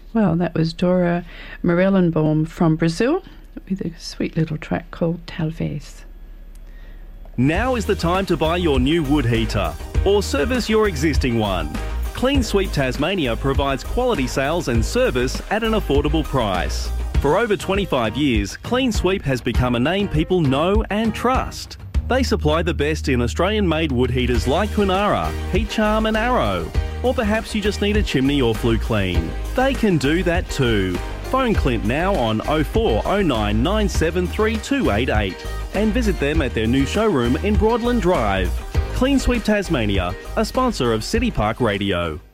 Well, that was Dora Morellenbaum from Brazil with a sweet little track called Talvez. Now is the time to buy your new wood heater or service your existing one. Clean Sweep Tasmania provides quality sales and service at an affordable price. For over 25 years, Clean Sweep has become a name people know and trust. They supply the best in Australian-made wood heaters like Kunara, Heat Charm and Arrow. Or perhaps you just need a chimney or flue clean. They can do that too. Phone Clint now on 0409 973 288 and visit them at their new showroom in Broadland Drive. Clean Sweep Tasmania, a sponsor of City Park Radio.